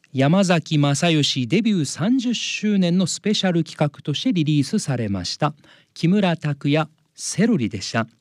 山崎正義デビュー30周年のスペシャル企画としてリリースされました木村拓哉セロリでした。